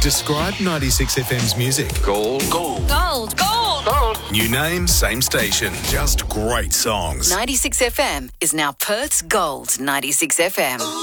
Describe 96 FM's music. Gold. Gold. Gold. Gold. Gold. New name, same station. Just great songs. 96 FM is now Perth's Gold 96 FM.